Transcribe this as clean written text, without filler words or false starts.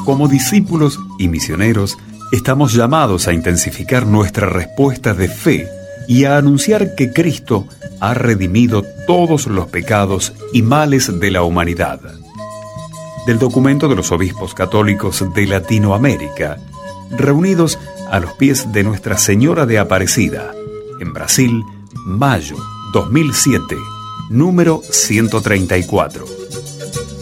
Como discípulos y misioneros, estamos llamados a intensificar nuestra respuesta de fe y a anunciar que Cristo ha redimido todos los pecados y males de la humanidad. Del documento de los obispos católicos de Latinoamérica, reunidos a los pies de Nuestra Señora de Aparecida, en Brasil, mayo 2007, número 134.